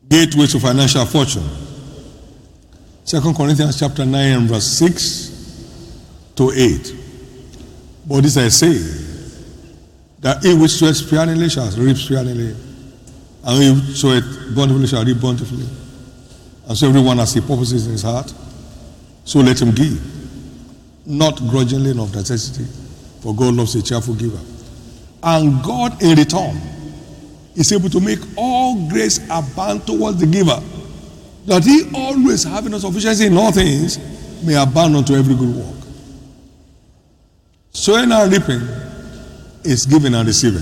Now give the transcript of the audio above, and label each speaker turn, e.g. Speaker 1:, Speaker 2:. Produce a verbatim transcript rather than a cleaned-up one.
Speaker 1: Gateway to financial fortune. Second Corinthians chapter nine and verse six to eight. But this I say, that he which soweth sparingly shall reap sparingly, and he which soweth bountifully shall reap bountifully. And so everyone has he purposes in his heart, so let him give, not grudgingly and of necessity, for God loves a cheerful giver. And God in return is able to make all grace abound towards the giver, that he always having a sufficiency in all things may abound unto every good work. Sowing and reaping is giving and receiving.